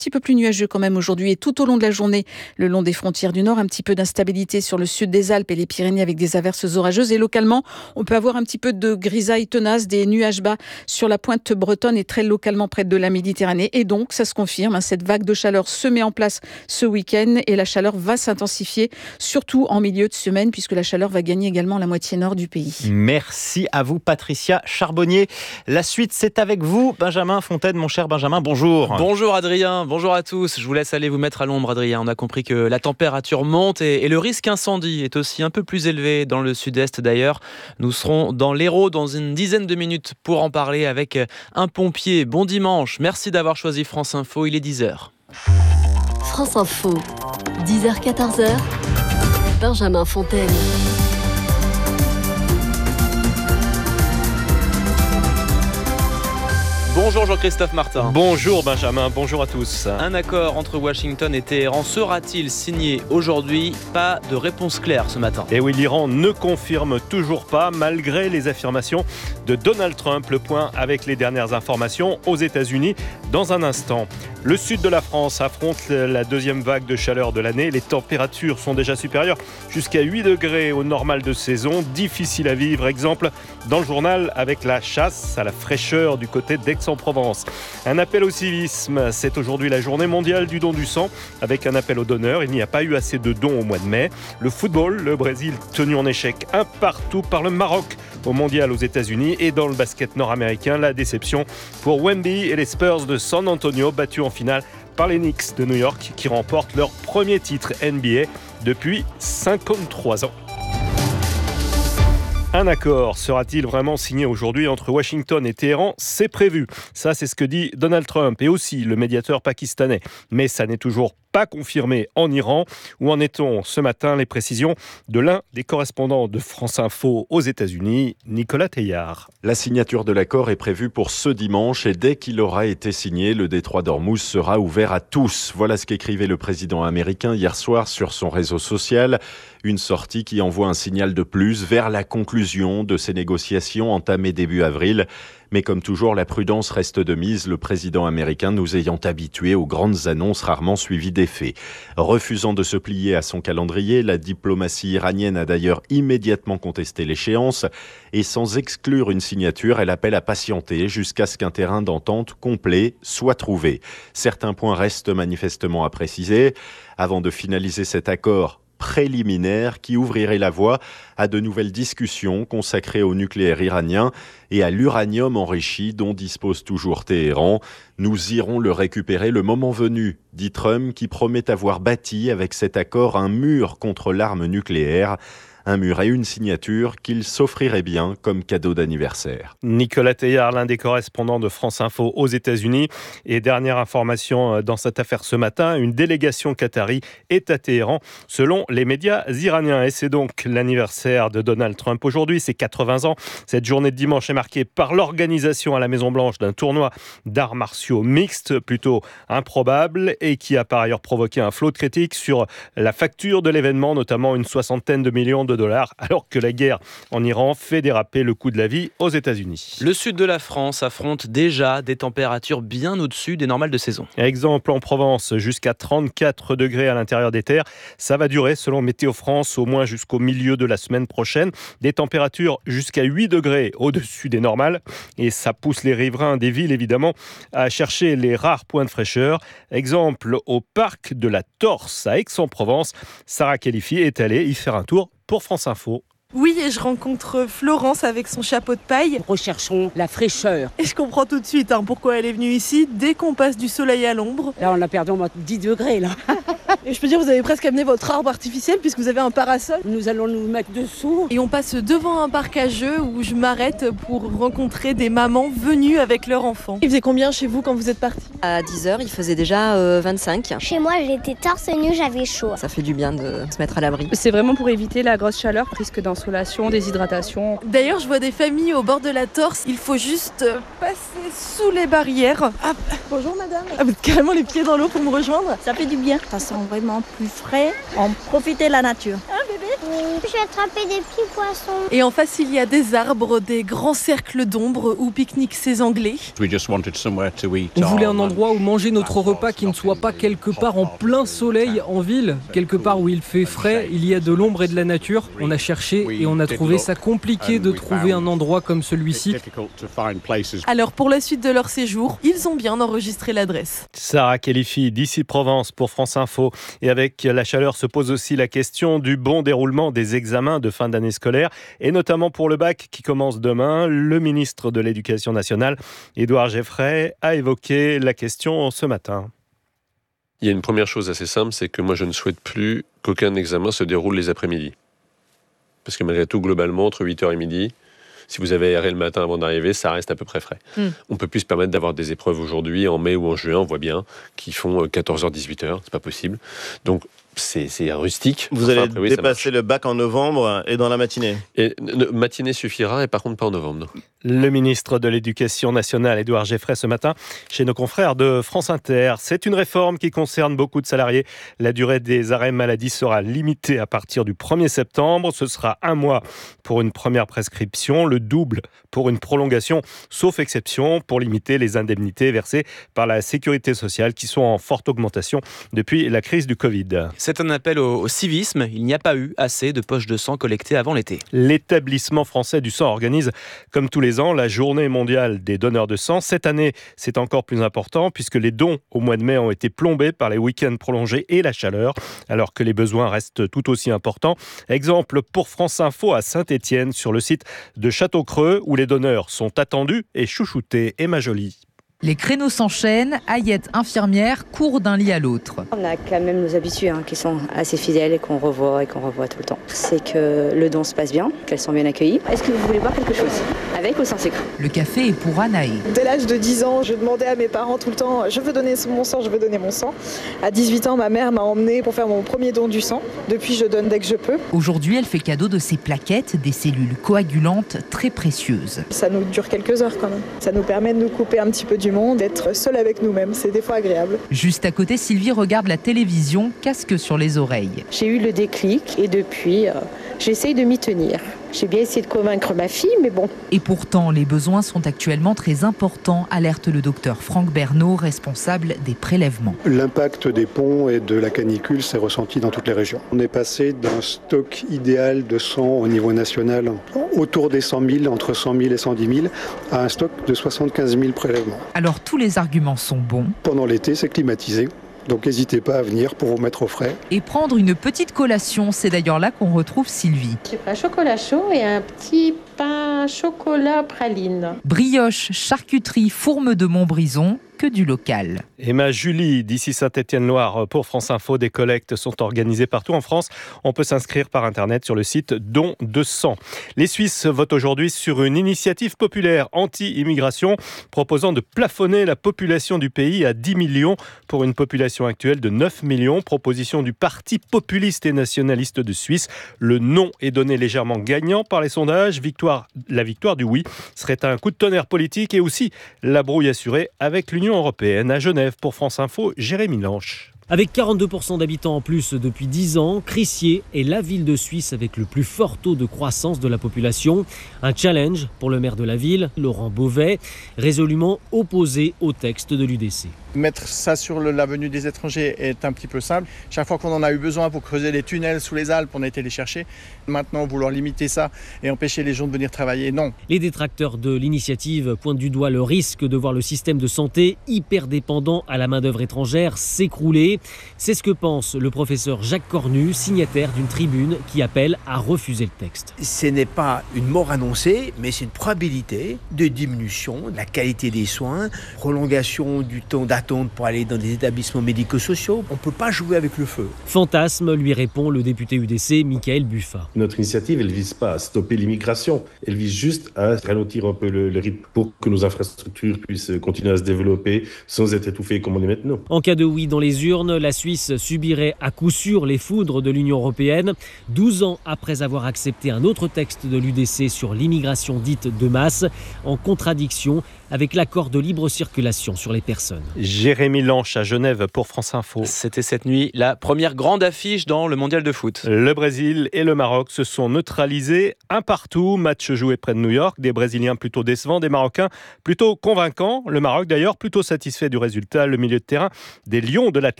petit peu plus nuageux quand même aujourd'hui et tout au long de la journée, le long des frontières du Nord, un petit peu d'instabilité sur le sud des Alpes et les Pyrénées avec des averses orageuses. Et localement, on peut avoir un petit peu de grisaille tenace, des nuages bas sur la pointe bretonne et très localement près de la Méditerranée. Et donc, ça se confirme, cette vague de chaleur se met en place ce week-end et la chaleur va s'intensifier, surtout en milieu de semaine, puisque la chaleur va gagner également la moitié nord du pays. Merci à vous, Patricia Charbonnier. La suite, c'est avec vous, Benjamin Fontaine. Mon cher Benjamin, bonjour. Bonjour Adrien, bonjour à tous. Je vous laisse aller vous mettre à l'ombre, Adrien. On a compris que la température monte et le risque incendie est aussi un peu plus élevé dans le sud-est d'ailleurs. Nous serons dans l'Hérault dans une dizaine de minutes pour en parler avec un pompier. Bon dimanche, merci d'avoir choisi France Info, il est 10h. France Info, 10h-14h, Benjamin Fontaine. Bonjour Jean-Christophe Martin. Bonjour Benjamin, bonjour à tous. Un accord entre Washington et Téhéran sera-t-il signé aujourd'hui ? Pas de réponse claire ce matin. Et oui, l'Iran ne confirme toujours pas, malgré les affirmations de Donald Trump. Le point avec les dernières informations aux États-Unis dans un instant. Le sud de la France affronte la deuxième vague de chaleur de l'année. Les températures sont déjà supérieures jusqu'à 8 degrés au normal de saison. Difficile à vivre, exemple dans le journal avec la chasse à la fraîcheur du côté d'Aix-en-Provence. Un appel au civisme, c'est aujourd'hui la journée mondiale du don du sang avec un appel aux donneurs. Il n'y a pas eu assez de dons au mois de mai. Le football, le Brésil tenu en échec un partout par le Maroc au mondial aux États-Unis. Et dans le basket nord-américain, la déception pour Wemby et les Spurs de San Antonio battus en finale par les Knicks de New York qui remportent leur premier titre NBA depuis 53 ans. Un accord sera-t-il vraiment signé aujourd'hui entre Washington et Téhéran ? C'est prévu. Ça, c'est ce que dit Donald Trump et aussi le médiateur pakistanais. Mais ça n'est toujours pas confirmé en Iran. Où en est-on ce matin ? Les précisions de l'un des correspondants de France Info aux États-Unis, Nicolas Teilhard. La signature de l'accord est prévue pour ce dimanche et dès qu'il aura été signé, le détroit d'Ormuz sera ouvert à tous. Voilà ce qu'écrivait le président américain hier soir sur son réseau social. Une sortie qui envoie un signal de plus vers la conclusion de ces négociations entamées début avril. Mais comme toujours, la prudence reste de mise, le président américain nous ayant habitués aux grandes annonces rarement suivies d'effets. Refusant de se plier à son calendrier, la diplomatie iranienne a d'ailleurs immédiatement contesté l'échéance et sans exclure une signature, elle appelle à patienter jusqu'à ce qu'un terrain d'entente complet soit trouvé. Certains points restent manifestement à préciser. Avant de finaliser cet accord préliminaire qui ouvrirait la voie à de nouvelles discussions consacrées au nucléaire iranien et à l'uranium enrichi dont dispose toujours Téhéran. Nous irons le récupérer le moment venu, dit Trump, qui promet avoir bâti avec cet accord un mur contre l'arme nucléaire. Un mur et une signature qu'il s'offrirait bien comme cadeau d'anniversaire. Nicolas Teilhard, l'un des correspondants de France Info aux États-Unis. Et dernière information dans cette affaire ce matin, une délégation qatari est à Téhéran, selon les médias iraniens. Et c'est donc l'anniversaire de Donald Trump. Aujourd'hui, c'est 80 ans. Cette journée de dimanche est marquée par l'organisation à la Maison-Blanche d'un tournoi d'arts martiaux mixtes, plutôt improbable, et qui a par ailleurs provoqué un flot de critiques sur la facture de l'événement, notamment une 60aine de millions de dollars, alors que la guerre en Iran fait déraper le coût de la vie aux États-Unis. Le sud de la France affronte déjà des températures bien au-dessus des normales de saison. Exemple en Provence, jusqu'à 34 degrés à l'intérieur des terres. Ça va durer, selon Météo France, au moins jusqu'au milieu de la semaine prochaine. Des températures jusqu'à 8 degrés au-dessus des normales. Et ça pousse les riverains des villes, évidemment, à chercher les rares points de fraîcheur. Exemple au parc de la Torse à Aix-en-Provence. Sarah Khalifi est allée y faire un tour pour France Info. Oui, et je rencontre Florence avec son chapeau de paille. Recherchons la fraîcheur. Et je comprends tout de suite pourquoi elle est venue ici, dès qu'on passe du soleil à l'ombre. Là, on a perdu au moins 10 degrés, là. Et je peux dire, vous avez presque amené votre arbre artificiel puisque vous avez un parasol. Nous allons nous mettre dessous. Et on passe devant un parc à jeux où je m'arrête pour rencontrer des mamans venues avec leurs enfants. Il faisait combien chez vous quand vous êtes partis ? À 10h, il faisait déjà 25. Chez moi, j'étais torse nu, j'avais chaud. Ça fait du bien de se mettre à l'abri. C'est vraiment pour éviter la grosse chaleur, risque d'insolation, déshydratation. D'ailleurs, je vois des familles au bord de la Torse. Il faut juste passer sous les barrières. Ah, bonjour madame. Vous êtes carrément les pieds dans l'eau pour me rejoindre. Ça fait du bien. Ça sent vraiment plus frais. On profite de la nature. Ah bébé. Oui, je vais attraper des petits poissons. Et en face, il y a des arbres, des grands cercles d'ombre où pique-niquent ces Anglais. On voulait un endroit où manger notre repas qui ne soit pas quelque part en plein soleil en ville, quelque part où il fait frais, il y a de l'ombre et de la nature. On a cherché et on a trouvé ça compliqué de trouver un endroit comme celui-ci. Alors pour la suite de leur séjour, ils ont bien enregistré l'adresse. Sarah Khelifi d'ici Provence pour France Info. Et avec la chaleur se pose aussi la question du bon déroulement des examens de fin d'année scolaire et notamment pour le bac qui commence demain. Le ministre de l'Éducation nationale, Édouard Geoffrey, a évoqué la question ce matin. Il y a une première chose assez simple, c'est que moi je ne souhaite plus qu'aucun examen se déroule les après-midi. Parce que malgré tout, globalement, entre 8h et midi, si vous avez aéré le matin avant d'arriver, ça reste à peu près frais. On ne peut plus se permettre d'avoir des épreuves aujourd'hui, en mai ou en juin, on voit bien, qui font 14h, 18h, c'est pas possible. Donc c'est rustique. Vous allez dépasser le bac en novembre et dans la matinée. Et matinée suffira, et par contre pas en novembre. Non. Le ministre de l'Éducation nationale, Édouard Geoffrey, ce matin, chez nos confrères de France Inter. C'est une réforme qui concerne beaucoup de salariés. La durée des arrêts maladie sera limitée à partir du 1er septembre. Ce sera 1 mois pour une première prescription, le double pour une prolongation, sauf exception, pour limiter les indemnités versées par la Sécurité sociale qui sont en forte augmentation depuis la crise du Covid. C'est un appel au civisme. Il n'y a pas eu assez de poches de sang collectées avant l'été. L'établissement français du sang organise, comme tous les ans, la journée mondiale des donneurs de sang. Cette année, c'est encore plus important puisque les dons au mois de mai ont été plombés par les week-ends prolongés et la chaleur, alors que les besoins restent tout aussi importants. Exemple pour France Info à Saint-Étienne, sur le site de Château-Creux, où les donneurs sont attendus et chouchoutés. Emma Joly. Les créneaux s'enchaînent, Ayette, infirmière, court d'un lit à l'autre. On a quand même nos habitués qui sont assez fidèles et qu'on revoit tout le temps. C'est que le don se passe bien, qu'elles sont bien accueillies. Est-ce que vous voulez boire quelque chose ? Avec ou sans sucre ? Le café est pour Anaï. Dès l'âge de 10 ans, je demandais à mes parents tout le temps « je veux donner mon sang, je veux donner mon sang ». À 18 ans, ma mère m'a emmenée pour faire mon premier don du sang. Depuis, je donne dès que je peux. Aujourd'hui, elle fait cadeau de ses plaquettes, des cellules coagulantes très précieuses. Ça nous dure quelques heures quand même. Ça nous permet de nous couper un petit peu du monde, d'être seul avec nous-mêmes. C'est des fois agréable. Juste à côté, Sylvie regarde la télévision, casque sur les oreilles. J'ai eu le déclic et depuis, j'essaye de m'y tenir. J'ai bien essayé de convaincre ma fille, mais bon. Et pourtant, les besoins sont actuellement très importants, alerte le docteur Franck Bernot, responsable des prélèvements. L'impact des ponts et de la canicule s'est ressenti dans toutes les régions. On est passé d'un stock idéal de sang au niveau national autour des 100 000, entre 100 000 et 110 000, à un stock de 75 000 prélèvements. Alors tous les arguments sont bons. Pendant l'été, c'est climatisé. Donc n'hésitez pas à venir pour vous mettre au frais. Et prendre une petite collation, c'est d'ailleurs là qu'on retrouve Sylvie. J'ai pris un chocolat chaud et un petit pain chocolat praline. Brioche, charcuterie, fourme de Montbrison, que du local. Emma Julie, d'ici Saint-Étienne-Loire pour France Info. Des collectes sont organisées partout en France. On peut s'inscrire par Internet sur le site Don de sang. Les Suisses votent aujourd'hui sur une initiative populaire anti-immigration proposant de plafonner la population du pays à 10 millions pour une population actuelle de 9 millions. Proposition du Parti populiste et nationaliste de Suisse. Le non est donné légèrement gagnant par les sondages. La victoire du oui serait un coup de tonnerre politique et aussi la brouille assurée avec l'Union européenne. À Genève, pour France Info, Jérémy Lanche. Avec 42% d'habitants en plus depuis 10 ans, Crissier est la ville de Suisse avec le plus fort taux de croissance de la population. Un challenge pour le maire de la ville, Laurent Beauvais, résolument opposé au texte de l'UDC. Mettre ça sur la venue des étrangers est un petit peu simple. Chaque fois qu'on en a eu besoin pour creuser des tunnels sous les Alpes, on a été les chercher. Maintenant, vouloir limiter ça et empêcher les gens de venir travailler, non. Les détracteurs de l'initiative pointent du doigt le risque de voir le système de santé hyper dépendant à la main-d'œuvre étrangère s'écrouler. C'est ce que pense le professeur Jacques Cornu, signataire d'une tribune qui appelle à refuser le texte. Ce n'est pas une mort annoncée, mais c'est une probabilité de diminution de la qualité des soins, prolongation du temps d'attente pour aller dans des établissements médico-sociaux. On ne peut pas jouer avec le feu. Fantasme, lui répond le député UDC, Michael Buffat. Notre initiative, elle ne vise pas à stopper l'immigration. Elle vise juste à ralentir un peu le rythme pour que nos infrastructures puissent continuer à se développer sans être étouffées comme on est maintenant. En cas de oui dans les urnes, interne, la Suisse subirait à coup sûr les foudres de l'Union européenne, 12 ans après avoir accepté un autre texte de l'UDC sur l'immigration dite de masse, en contradiction avec l'accord de libre circulation sur les personnes. Jérémy Lanche à Genève pour France Info. C'était cette nuit la première grande affiche dans le mondial de foot. Le Brésil et le Maroc se sont neutralisés un partout. Match joué près de New York. Des Brésiliens plutôt décevants, des Marocains plutôt convaincants. Le Maroc d'ailleurs plutôt satisfait du résultat. Le milieu de terrain des Lions de l'Atlético